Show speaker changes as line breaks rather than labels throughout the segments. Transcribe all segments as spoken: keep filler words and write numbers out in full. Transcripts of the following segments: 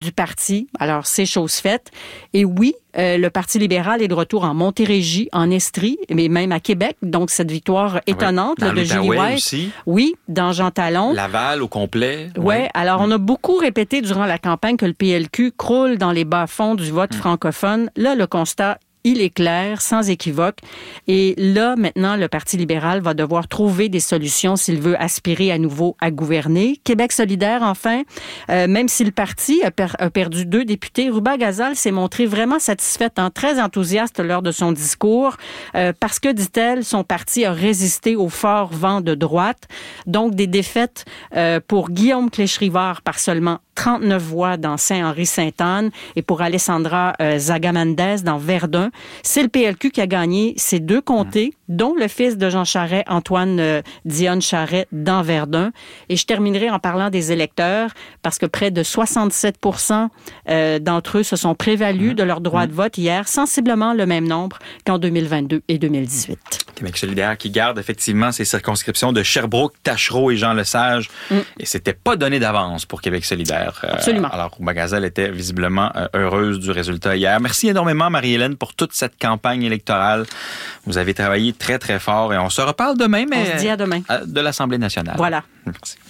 du parti. Alors, c'est chose faite. Et oui, euh, le Parti libéral est de retour en Montérégie, en Estrie, mais même à Québec. Donc, cette victoire étonnante
oui,
là, de Julie White.
Aussi.
Oui, dans Jean Talon.
Laval au complet.
Ouais, oui. Alors, on a beaucoup répété durant la campagne que le P L Q croule dans les bas-fonds du vote mmh. francophone. Là, le constat, il est clair, sans équivoque. Et là, maintenant, le Parti libéral va devoir trouver des solutions s'il veut aspirer à nouveau à gouverner. Québec solidaire, enfin, euh, même si le parti a, per- a perdu deux députés, Ruba Gazal s'est montrée vraiment satisfaite, hein, très enthousiaste lors de son discours, euh, parce que, dit-elle, son parti a résisté au fort vent de droite. Donc, des défaites euh, pour Guillaume Cléche-Rivard par seulement trente-neuf voix dans Saint-Henri-Sainte-Anne et pour Alessandra euh, Zagamandez dans Verdun. C'est le P L Q qui a gagné ces deux comtés, dont le fils de Jean Charest, Antoine euh, Dionne Charest, dans Verdun. Et je terminerai en parlant des électeurs, parce que près de soixante-sept pour cent euh, d'entre eux se sont prévalus de leur droit de vote hier, sensiblement le même nombre qu'en deux mille vingt-deux et deux mille dix-huit.
Québec solidaire qui garde effectivement ses circonscriptions de Sherbrooke, Tachereau et Jean-Lesage. Mm. Et c'était pas donné d'avance pour Québec solidaire.
Absolument.
Euh, alors, Ruba Gazal était visiblement euh, heureuse du résultat hier. Merci énormément, Marie-Hélène, pour toute cette campagne électorale. Vous avez travaillé très, très fort et on se reparle demain, mais...
On se dit à demain.
Euh, de l'Assemblée nationale.
Voilà.
Merci.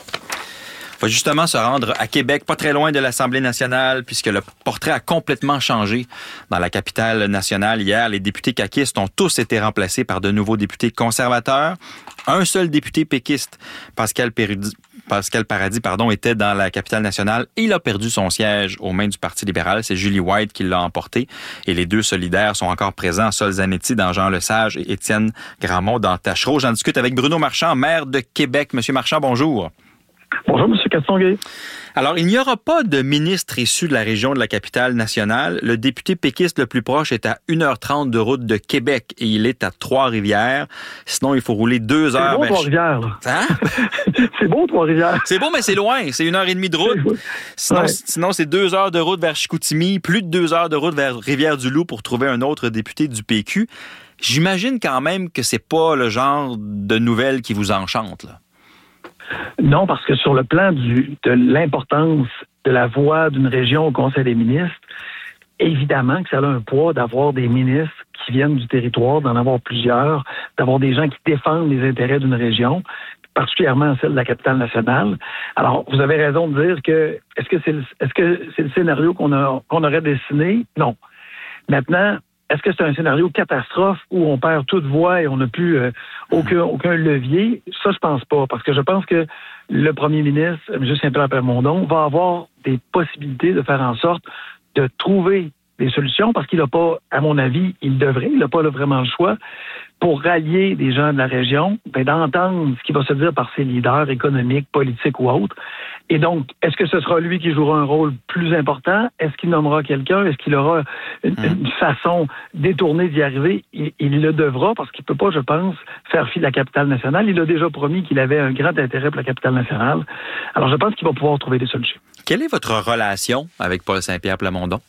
Il va justement se rendre à Québec, pas très loin de l'Assemblée nationale, puisque le portrait a complètement changé dans la capitale nationale. Hier, les députés caquistes ont tous été remplacés par de nouveaux députés conservateurs. Un seul député péquiste, Pascal, Pérudi, Pascal Paradis, pardon, était dans la capitale nationale et il a perdu son siège aux mains du Parti libéral. C'est Julie White qui l'a emporté. Et les deux solidaires sont encore présents, Sol Zanetti dans Jean-Lesage et Étienne Grandmont dans Tachereau. J'en discute avec Bruno Marchand, maire de Québec. Monsieur Marchand, bonjour.
Bonjour, M. Castonguay.
Alors, il n'y aura pas de ministre issu de la région de la capitale nationale. Le député péquiste le plus proche est à une heure trente de route de Québec et il est à Trois-Rivières. Sinon, il faut rouler deux heures.
C'est bon,
vers...
Trois-Rivières.
Hein?
C'est bon, Trois-Rivières.
C'est bon, mais c'est loin. C'est une heure et demie de route. Sinon, ouais. sinon, c'est deux heures de route vers Chicoutimi, plus de deux heures de route vers Rivière-du-Loup pour trouver un autre député du P Q. J'imagine quand même que c'est pas le genre de nouvelles qui vous enchante, là.
Non, parce que sur le plan du, de l'importance de la voix d'une région au Conseil des ministres, évidemment que ça a un poids d'avoir des ministres qui viennent du territoire, d'en avoir plusieurs, d'avoir des gens qui défendent les intérêts d'une région, particulièrement celle de la capitale nationale. Alors, vous avez raison de dire que est-ce que c'est le, est-ce que c'est le scénario qu'on a qu'on aurait dessiné? Non. Maintenant, est-ce que c'est un scénario catastrophe où on perd toute voix et on n'a plus euh, aucun, aucun levier? Ça, je pense pas, parce que je pense que le premier ministre, M. Saint-Pierre Plamondon, va avoir des possibilités de faire en sorte de trouver des solutions, parce qu'il n'a pas, à mon avis, il devrait, il n'a pas là, vraiment le choix, pour rallier des gens de la région, ben, d'entendre ce qui va se dire par ses leaders économiques, politiques ou autres. Et donc, est-ce que ce sera lui qui jouera un rôle plus important? Est-ce qu'il nommera quelqu'un? Est-ce qu'il aura une, mmh. une façon détournée d'y arriver? Il, il le devra, parce qu'il ne peut pas, je pense, faire fi de la capitale nationale. Il a déjà promis qu'il avait un grand intérêt pour la capitale nationale. Alors, je pense qu'il va pouvoir trouver des solutions.
Quelle est votre relation avec Paul Saint-Pierre Plamondon?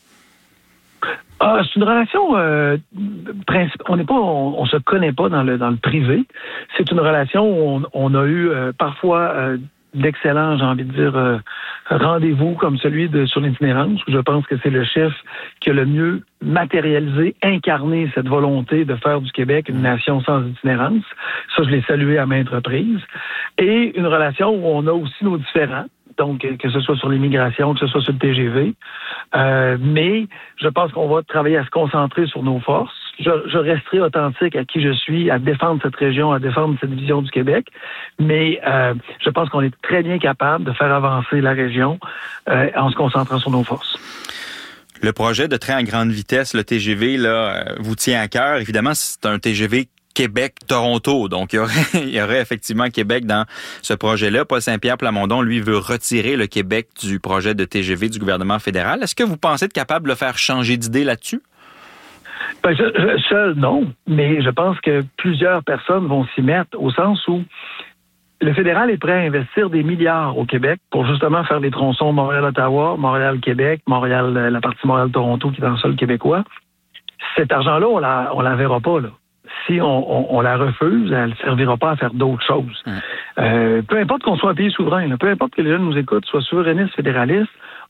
Ah, c'est une relation euh, principale. On n'est pas, on, on se connaît pas dans le dans le privé. C'est une relation où on, on a eu euh, parfois euh, d'excellents, j'ai envie de dire, euh, rendez-vous comme celui de sur l'itinérance, où je pense que c'est le chef qui a le mieux matérialisé, incarné cette volonté de faire du Québec une nation sans itinérance. Ça, je l'ai salué à maintes reprises. Et une relation où on a aussi nos différends. Donc, que ce soit sur l'immigration, que ce soit sur le T G V. Euh, mais je pense qu'on va travailler à se concentrer sur nos forces. Je, je resterai authentique à qui je suis, à défendre cette région, à défendre cette vision du Québec. Mais euh, je pense qu'on est très bien capable de faire avancer la région euh, en se concentrant sur nos forces.
Le projet de train à grande vitesse, le T G V, là, vous tient à cœur. Évidemment, c'est un T G V Québec-Toronto. Donc, il y, aurait, il y aurait effectivement Québec dans ce projet-là. Paul Saint-Pierre Plamondon, lui, veut retirer le Québec du projet de T G V du gouvernement fédéral. Est-ce que vous pensez être capable de le faire changer d'idée là-dessus?
Ben, je, je, seul, non. Mais je pense que plusieurs personnes vont s'y mettre au sens où le fédéral est prêt à investir des milliards au Québec pour justement faire des tronçons Montréal-Ottawa, Montréal-Québec, Montréal, la partie Montréal-Toronto qui est dans le sol québécois. Cet argent-là, on la, on la verra pas, là. Si on, on, on la refuse, elle ne servira pas à faire d'autres choses. Mmh. Euh, peu importe qu'on soit un pays souverain, là, peu importe que les jeunes nous écoutent, soient souverainistes, fédéralistes,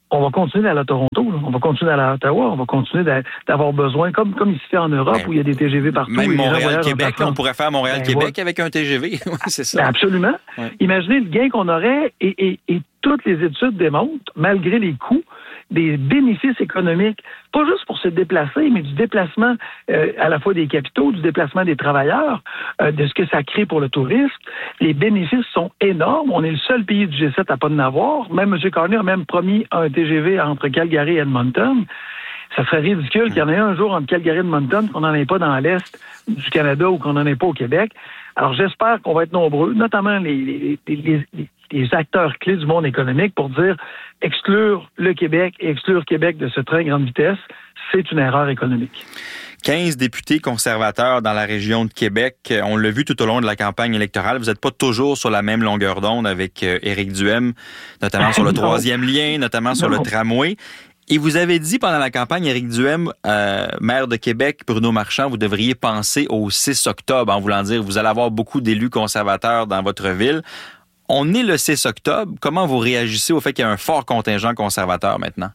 on va continuer d'aller à Toronto, là. On va continuer d'aller à Ottawa, on va continuer d'avoir besoin, comme, comme ici en Europe, ben, où il y a des T G V partout.
Même Montréal-Québec, on pourrait faire Montréal-Québec ben, avec un T G V. C'est ça.
Ben, absolument. Ouais. Imaginez le gain qu'on aurait et, et, et toutes les études démontrent, malgré les coûts, des bénéfices économiques, pas juste pour se déplacer, mais du déplacement euh, à la fois des capitaux, du déplacement des travailleurs, euh, de ce que ça crée pour le tourisme. Les bénéfices sont énormes. On est le seul pays du G sept à pas en avoir. Même M. Carney a même promis un T G V entre Calgary et Edmonton. Ça serait ridicule qu'il y en ait un jour entre Calgary et Edmonton, qu'on n'en ait pas dans l'Est du Canada ou qu'on n'en ait pas au Québec. Alors j'espère qu'on va être nombreux, notamment les, les, les, les les acteurs clés du monde économique pour dire exclure le Québec et exclure Québec de ce train grande vitesse, c'est une erreur économique.
quinze députés conservateurs dans la région de Québec. On l'a vu tout au long de la campagne électorale. Vous n'êtes pas toujours sur la même longueur d'onde avec Éric Duhem, notamment sur le troisième lien, notamment sur non. le tramway. Et vous avez dit pendant la campagne, Éric Duhem, euh, maire de Québec, Bruno Marchand, vous devriez penser au six octobre, en voulant dire vous allez avoir beaucoup d'élus conservateurs dans votre ville. On est le six octobre. Comment vous réagissez au fait qu'il y a un fort contingent conservateur maintenant?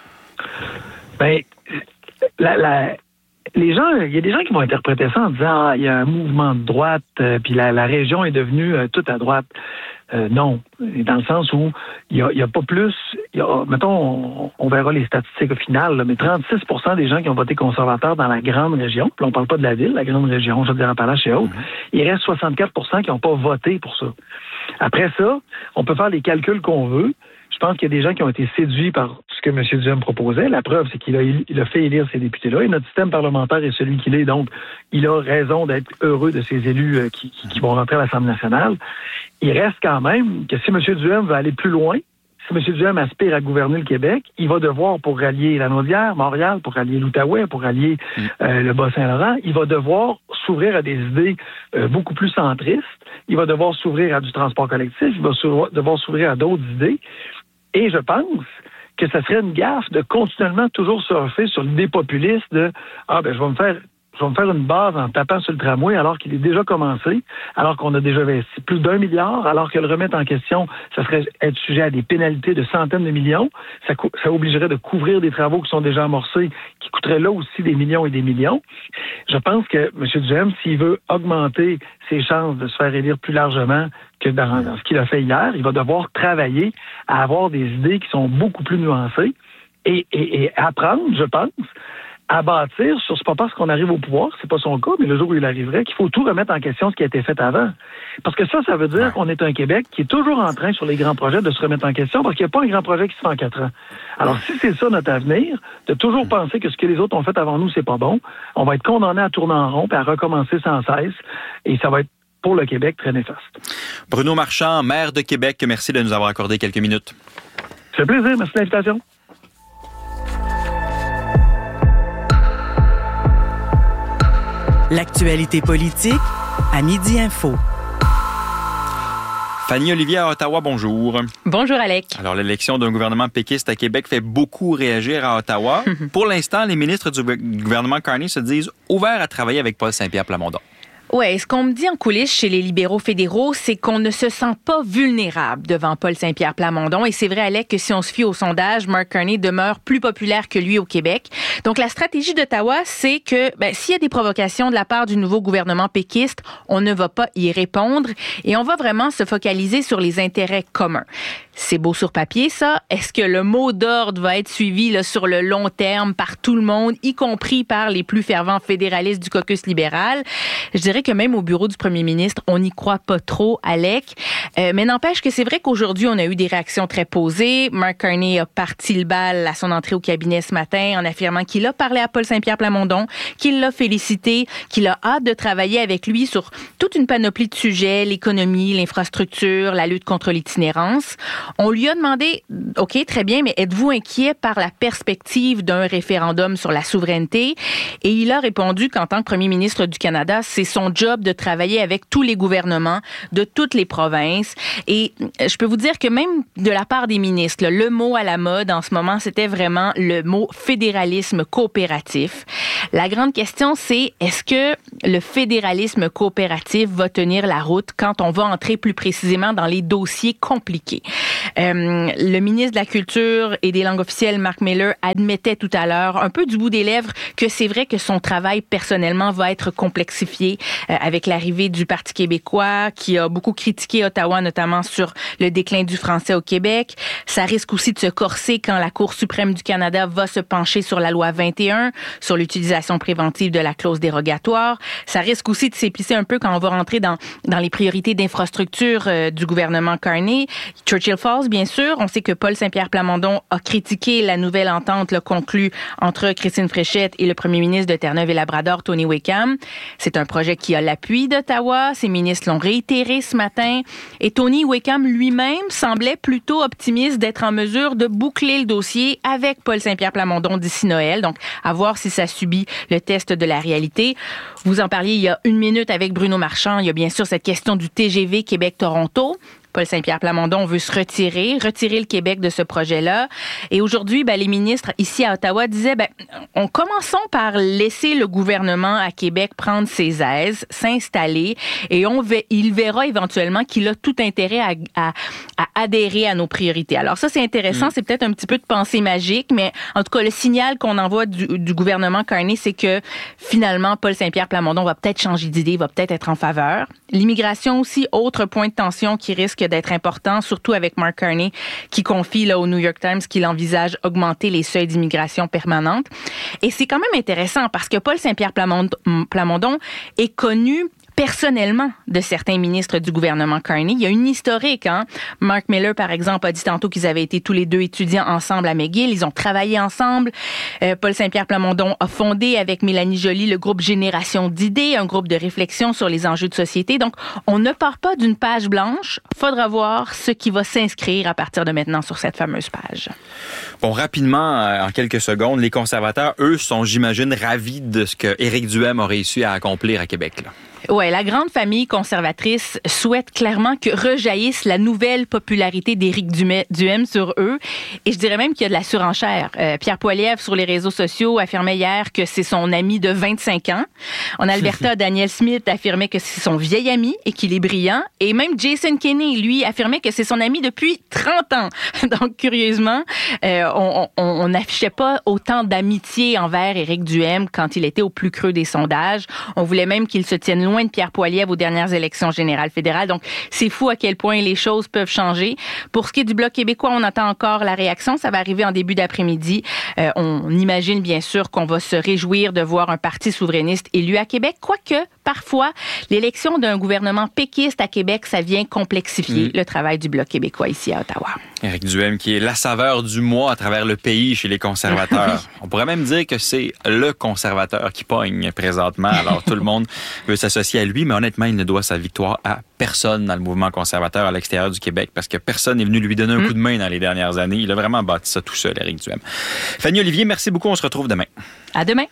Bien, la, la, les gens, il y a des gens qui vont interpréter ça en disant ah, il y a un mouvement de droite, euh, puis la, la région est devenue euh, toute à droite. Euh, non, dans le sens où il n'y a, a pas plus, y a, mettons, on, on verra les statistiques au final, là, mais trente-six pour cent des gens qui ont voté conservateur dans la grande région, puis on ne parle pas de la ville, la grande région, je veux dire Appalaches et autres, mm-hmm. il reste soixante-quatre pour cent qui n'ont pas voté pour ça. Après ça, on peut faire les calculs qu'on veut. Je pense qu'il y a des gens qui ont été séduits par ce que M. Duhem proposait. La preuve, c'est qu'il a, il a fait élire ces députés-là. Et notre système parlementaire est celui qu'il est. Donc, il a raison d'être heureux de ces élus qui, qui, qui vont rentrer à l'Assemblée nationale. Il reste quand même que si M. Duhem veut aller plus loin, si M. Duhem aspire à gouverner le Québec, il va devoir, pour rallier la Naudière, Montréal, pour rallier l'Outaouais, pour rallier euh, le Bas-Saint-Laurent, il va devoir s'ouvrir à des idées euh, beaucoup plus centristes. Il va devoir s'ouvrir à du transport collectif. Il va devoir s'ouvrir à d'autres idées. Et je pense que ça serait une gaffe de continuellement toujours surfer sur l'idée populiste de « Ah, ben je vais me faire... » Je vais me faire une base en tapant sur le tramway alors qu'il est déjà commencé, alors qu'on a déjà investi plus d'un milliard, alors que le remettre en question, ça serait être sujet à des pénalités de centaines de millions. Ça, ça obligerait de couvrir des travaux qui sont déjà amorcés, qui coûteraient là aussi des millions et des millions. Je pense que M. Duhem, s'il veut augmenter ses chances de se faire élire plus largement que dans, dans ce qu'il a fait hier, il va devoir travailler à avoir des idées qui sont beaucoup plus nuancées et, et, et apprendre, je pense, à bâtir sur, c'est pas parce qu'on arrive au pouvoir, c'est pas son cas, mais le jour où il arriverait, qu'il faut tout remettre en question ce qui a été fait avant. Parce que ça, ça veut dire qu'on est un Québec qui est toujours en train, sur les grands projets, de se remettre en question, parce qu'il n'y a pas un grand projet qui se fait en quatre ans. Alors, si c'est ça notre avenir, de toujours penser que ce que les autres ont fait avant nous, c'est pas bon, on va être condamné à tourner en rond et à recommencer sans cesse, et ça va être, pour le Québec, très néfaste.
Bruno Marchand, maire de Québec, merci de nous avoir accordé quelques minutes.
C'est un plaisir, merci de l'invitation.
L'actualité politique à Midi Info.
Fanny Olivier à Ottawa, bonjour.
Bonjour, Alec.
Alors, l'élection d'un gouvernement péquiste à Québec fait beaucoup réagir à Ottawa. Pour l'instant, les ministres du gouvernement Carney se disent ouverts à travailler avec Paul Saint-Pierre Plamondon.
Oui, ce qu'on me dit en coulisses chez les libéraux fédéraux, c'est qu'on ne se sent pas vulnérable devant Paul Saint-Pierre Plamondon. Et c'est vrai, Alec, que si on se fie au sondage, Mark Carney demeure plus populaire que lui au Québec. Donc, la stratégie d'Ottawa, c'est que ben, s'il y a des provocations de la part du nouveau gouvernement péquiste, on ne va pas y répondre et on va vraiment se focaliser sur les intérêts communs. C'est beau sur papier, ça. Est-ce que le mot d'ordre va être suivi là, sur le long terme par tout le monde, y compris par les plus fervents fédéralistes du caucus libéral? Je dirais que même au bureau du premier ministre, on n'y croit pas trop, Alec. Euh, mais n'empêche que c'est vrai qu'aujourd'hui, on a eu des réactions très posées. Mark Carney a parti le bal à son entrée au cabinet ce matin en affirmant qu'il a parlé à Paul Saint-Pierre Plamondon, qu'il l'a félicité, qu'il a hâte de travailler avec lui sur toute une panoplie de sujets, l'économie, l'infrastructure, la lutte contre l'itinérance. On lui a demandé, OK, très bien, mais êtes-vous inquiet par la perspective d'un référendum sur la souveraineté? Et il a répondu qu'en tant que premier ministre du Canada, c'est son job de travailler avec tous les gouvernements de toutes les provinces. Et je peux vous dire que même de la part des ministres, le mot à la mode en ce moment, c'était vraiment le mot fédéralisme coopératif. La grande question, c'est est-ce que le fédéralisme coopératif va tenir la route quand on va entrer plus précisément dans les dossiers compliqués? Euh, le ministre de la Culture et des langues officielles, Mark Miller, admettait tout à l'heure, un peu du bout des lèvres, que c'est vrai que son travail personnellement va être complexifié euh, avec l'arrivée du Parti québécois, qui a beaucoup critiqué Ottawa, notamment sur le déclin du français au Québec. Ça risque aussi de se corser quand la Cour suprême du Canada va se pencher sur la loi vingt et un, sur l'utilisation préventive de la clause dérogatoire. Ça risque aussi de s'épicer un peu quand on va rentrer dans, dans les priorités d'infrastructure euh, du gouvernement Carney. Churchill Falls, bien sûr. On sait que Paul Saint-Pierre Plamondon a critiqué la nouvelle entente là, conclue entre Christine Fréchette et le premier ministre de Terre-Neuve et Labrador, Tony Wickham. C'est un projet qui a l'appui d'Ottawa. Ses ministres l'ont réitéré ce matin. Et Tony Wickham lui-même semblait plutôt optimiste d'être en mesure de boucler le dossier avec Paul Saint-Pierre Plamondon d'ici Noël. Donc, à voir si ça subit le test de la réalité. Vous en parliez il y a une minute avec Bruno Marchand. Il y a bien sûr cette question du T G V Québec-Toronto. Paul Saint-Pierre Plamondon veut se retirer, retirer le Québec de ce projet-là. Et aujourd'hui, ben, les ministres ici à Ottawa disaient, ben, on commençons par laisser le gouvernement à Québec prendre ses aises, s'installer, et on va, il verra éventuellement qu'il a tout intérêt à, à, à adhérer à nos priorités. Alors ça, c'est intéressant, mmh. c'est peut-être un petit peu de pensée magique, mais en tout cas, le signal qu'on envoie du, du gouvernement Carney, c'est que finalement, Paul Saint-Pierre Plamondon va peut-être changer d'idée, va peut-être être en faveur. L'immigration aussi, autre point de tension qui risque d'être important, surtout avec Mark Carney, qui confie là, au New York Times qu'il envisage augmenter les seuils d'immigration permanente. Et c'est quand même intéressant parce que Paul Saint-Pierre Plamondon, Plamondon est connu personnellement de certains ministres du gouvernement Carney. Il y a une historique. Hein? Mark Miller, par exemple, a dit tantôt qu'ils avaient été tous les deux étudiants ensemble à McGill. Ils ont travaillé ensemble. Euh, Paul Saint-Pierre Plamondon a fondé avec Mélanie Joly le groupe Génération d'idées, un groupe de réflexion sur les enjeux de société. Donc, on ne part pas d'une page blanche. Faudra voir ce qui va s'inscrire à partir de maintenant sur cette fameuse page.
Bon, rapidement, en quelques secondes, les conservateurs, eux, sont, j'imagine, ravis de ce que Éric Duhem a réussi à accomplir à Québec, là.
Ouais, la grande famille conservatrice souhaite clairement que rejaillisse la nouvelle popularité d'Éric Duhem sur eux. Et je dirais même qu'il y a de la surenchère. Euh, Pierre Poilievre, sur les réseaux sociaux, affirmait hier que c'est son ami de vingt-cinq ans. En Alberta, Daniel Smith affirmait que c'est son vieil ami et qu'il est brillant. Et même Jason Kenney, lui, affirmait que c'est son ami depuis trente ans. Donc, curieusement, euh, on n'affichait pas autant d'amitié envers Éric Duhem quand il était au plus creux des sondages. On voulait même qu'il se tienne loin de Pierre Poilievre aux dernières élections générales fédérales. Donc, c'est fou à quel point les choses peuvent changer. Pour ce qui est du Bloc québécois, on attend encore la réaction. Ça va arriver en début d'après-midi. Euh, on imagine bien sûr qu'on va se réjouir de voir un parti souverainiste élu à Québec, quoique, parfois, l'élection d'un gouvernement péquiste à Québec, ça vient complexifier mmh. le travail du Bloc québécois ici à Ottawa.
Éric Duhem, qui est la saveur du mois à travers le pays chez les conservateurs. Oui. On pourrait même dire que c'est le conservateur qui pogne présentement. Alors, tout le monde veut s'associer à lui, mais honnêtement, il ne doit sa victoire à personne dans le mouvement conservateur à l'extérieur du Québec parce que personne n'est venu lui donner un mmh. coup de main dans les dernières années. Il a vraiment bâti ça tout seul, Éric Duhem. Fanny Olivier, merci beaucoup. On se retrouve demain.
À demain.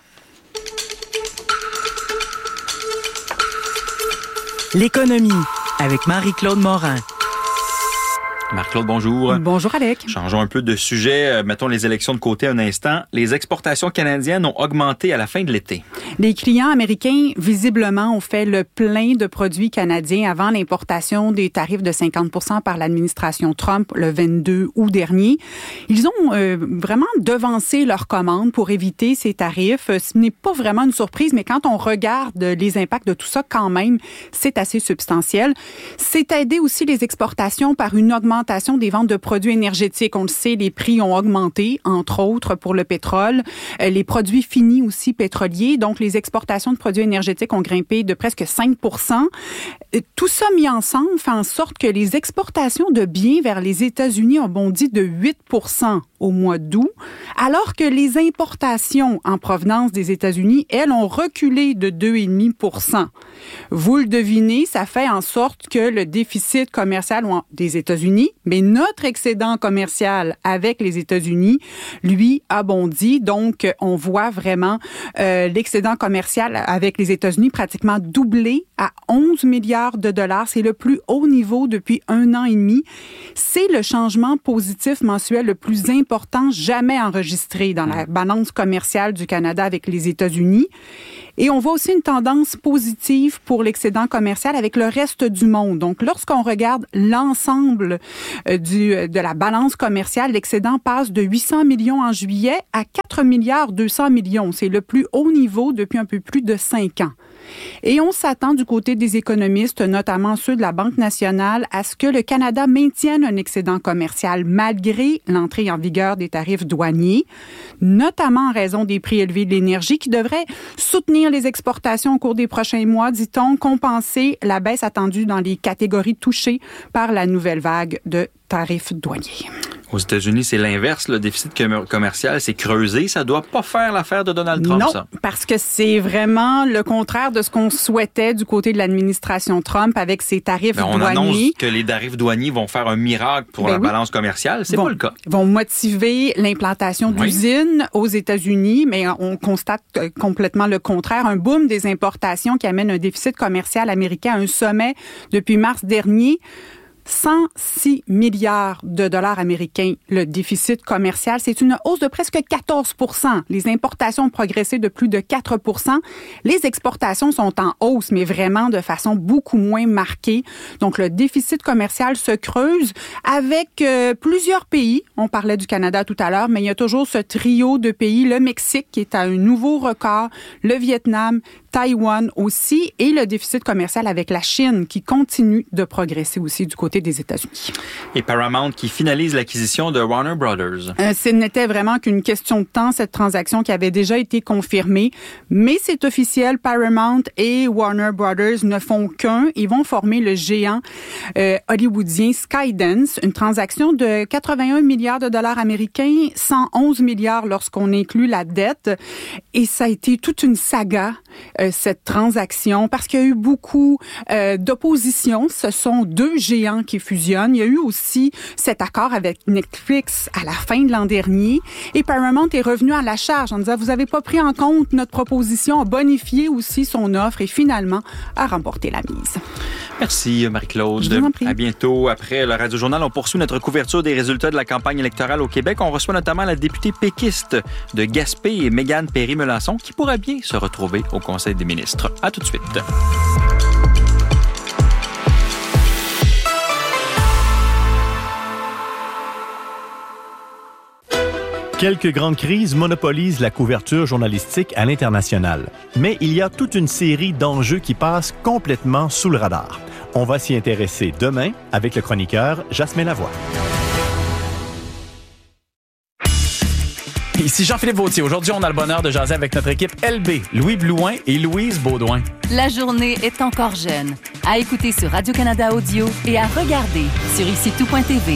L'économie avec Marie-Claude Morin.
Marc-Claude, bonjour.
Bonjour, Alec.
Changeons un peu de sujet. Mettons les élections de côté un instant. Les exportations canadiennes ont augmenté à la fin de l'été.
Les clients américains, visiblement, ont fait le plein de produits canadiens avant l'importation des tarifs de cinquante pour cent par l'administration Trump le vingt-deux août dernier. Ils ont euh, vraiment devancé leurs commandes pour éviter ces tarifs. Ce n'est pas vraiment une surprise, mais quand on regarde les impacts de tout ça, quand même, c'est assez substantiel. C'est aidé aussi les exportations par une augmentation des ventes de produits énergétiques. On le sait, les prix ont augmenté, entre autres pour le pétrole. Euh, les produits finis aussi pétroliers. Donc, les exportations de produits énergétiques ont grimpé de presque cinq pour cent. Euh, tout ça mis ensemble fait en sorte que les exportations de biens vers les États-Unis ont bondi de huit pour cent au mois d'août, alors que les importations en provenance des États-Unis, elles, ont reculé de deux virgule cinq pour cent. Vous le devinez, ça fait en sorte que le déficit commercial des États-Unis, mais notre excédent commercial avec les États-Unis, lui, a bondi. Donc, on voit vraiment euh, l'excédent commercial avec les États-Unis pratiquement doublé à onze milliards de dollars. C'est le plus haut niveau depuis un an et demi. C'est le changement positif mensuel le plus important jamais enregistré dans la balance commerciale du Canada avec les États-Unis. Et on voit aussi une tendance positive pour l'excédent commercial avec le reste du monde. Donc, lorsqu'on regarde l'ensemble euh, du, de la balance commerciale, l'excédent passe de huit cents millions en juillet à quatre milliards deux cents millions. C'est le plus haut niveau depuis un peu plus de cinq ans. Et on s'attend du côté des économistes, notamment ceux de la Banque nationale, à ce que le Canada maintienne un excédent commercial malgré l'entrée en vigueur des tarifs douaniers, notamment en raison des prix élevés de l'énergie qui devraient soutenir les exportations au cours des prochains mois, dit-on, compenser la baisse attendue dans les catégories touchées par la nouvelle vague de tarifs douaniers.
Aux États-Unis, c'est l'inverse. Le déficit commercial s'est creusé. Ça doit pas faire l'affaire de Donald Trump,
non,
ça.
Non, parce que c'est vraiment le contraire de ce qu'on souhaitait du côté de l'administration Trump avec ses tarifs
ben, on
douaniers.
On annonce que les tarifs douaniers vont faire un miracle pour ben la oui. balance commerciale. C'est
vont,
pas le cas.
Vont motiver l'implantation oui. d'usines aux États-Unis, mais on constate complètement le contraire. Un boom des importations qui amène un déficit commercial américain à un sommet depuis mars dernier. cent six milliards de dollars américains, le déficit commercial. C'est une hausse de presque quatorze pour cent. Les importations ont progressé de plus de quatre pour cent. Les exportations sont en hausse, mais vraiment de façon beaucoup moins marquée. Donc, le déficit commercial se creuse avec euh, plusieurs pays. On parlait du Canada tout à l'heure, mais il y a toujours ce trio de pays. Le Mexique qui est à un nouveau record, le Vietnam, Taïwan aussi, et le déficit commercial avec la Chine qui continue de progresser aussi du côté des États-Unis.
Et Paramount qui finalise l'acquisition de Warner Brothers.
Euh, ce n'était vraiment qu'une question de temps, cette transaction qui avait déjà été confirmée, mais c'est officiel, Paramount et Warner Brothers ne font qu'un. Ils vont former le géant euh, hollywoodien Skydance, une transaction de quatre-vingt-un milliards de dollars américains, cent onze milliards lorsqu'on inclut la dette. Et ça a été toute une saga, euh, cette transaction, parce qu'il y a eu beaucoup euh, d'opposition. Ce sont deux géants qui fusionnent. Il y a eu aussi cet accord avec Netflix à la fin de l'an dernier. Et Paramount est revenu à la charge en disant, vous n'avez pas pris en compte notre proposition, a bonifié aussi son offre et finalement a remporté la mise.
Merci Marie-Claude.
Je vous en prie.
À bientôt. Après le Radio-Journal, on poursuit notre couverture des résultats de la campagne électorale au Québec. On reçoit notamment la députée péquiste de Gaspé et Mégane Perry-Melançon qui pourra bien se retrouver au Conseil des ministres. À tout de suite.
Quelques grandes crises monopolisent la couverture journalistique à l'international. Mais il y a toute une série d'enjeux qui passent complètement sous le radar. On va s'y intéresser demain avec le chroniqueur Jasmin Lavoie.
Ici Jean-Philippe Vautier. Aujourd'hui, on a le bonheur de jaser avec notre équipe L B, Louis Blouin et Louise Baudouin.
La journée est encore jeune. À écouter sur Radio-Canada Audio et à regarder sur ici tout point t v.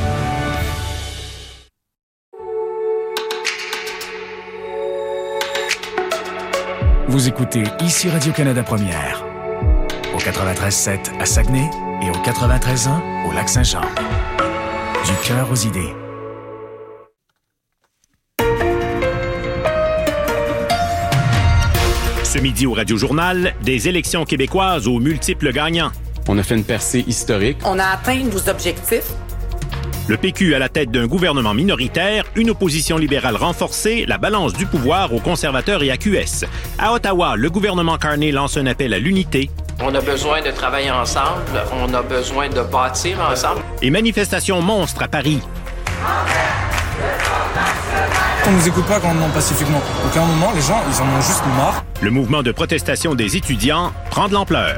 Vous écoutez ici Radio-Canada Première, au quatre-vingt-treize sept à Saguenay et au quatre-vingt-treize un au Lac-Saint-Jean. Du cœur aux idées.
Ce midi au Radio-Journal, des élections québécoises aux multiples gagnants.
On a fait une percée historique.
On a atteint nos objectifs.
Le P Q à la tête d'un gouvernement minoritaire, une opposition libérale renforcée, la balance du pouvoir aux conservateurs et à Q S. À Ottawa, le gouvernement Carney lance un appel à l'unité.
On a besoin de travailler ensemble, on a besoin de bâtir ensemble.
Et manifestation monstre à Paris.
On nous écoute pas quand on demande pacifiquement. Donc à un moment, les gens, ils en ont juste marre.
Le mouvement de protestation des étudiants prend de l'ampleur.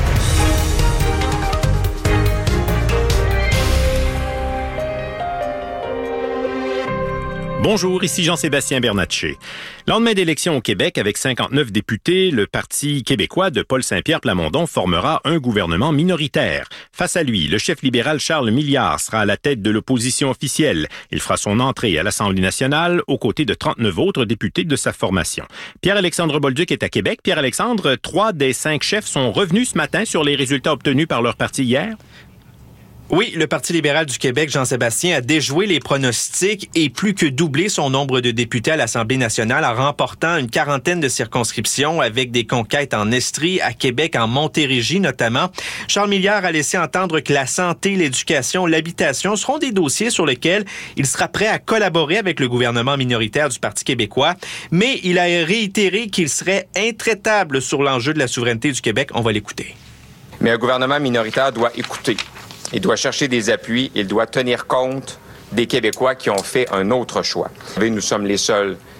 Bonjour, ici Jean-Sébastien Bernatchez. Lendemain d'élection au Québec, avec cinquante-neuf députés, le Parti québécois de Paul Saint-Pierre Plamondon formera un gouvernement minoritaire. Face à lui, le chef libéral Charles Milliard sera à la tête de l'opposition officielle. Il fera son entrée à l'Assemblée nationale aux côtés de trente-neuf autres députés de sa formation. Pierre-Alexandre Bolduc est à Québec. Pierre-Alexandre, trois des cinq chefs sont revenus ce matin sur les résultats obtenus par leur parti hier.
Oui, le Parti libéral du Québec, Jean-Sébastien, a déjoué les pronostics et plus que doublé son nombre de députés à l'Assemblée nationale en remportant une quarantaine de circonscriptions avec des conquêtes en Estrie, à Québec, en Montérégie notamment. Charles Milliard a laissé entendre que la santé, l'éducation, l'habitation seront des dossiers sur lesquels il sera prêt à collaborer avec le gouvernement minoritaire du Parti québécois, mais il a réitéré qu'il serait intraitable sur l'enjeu de la souveraineté du Québec. On va l'écouter.
Mais un gouvernement minoritaire doit écouter. Il doit chercher des appuis, il doit tenir compte des Québécois qui ont fait un autre choix. Nous sommes les seuls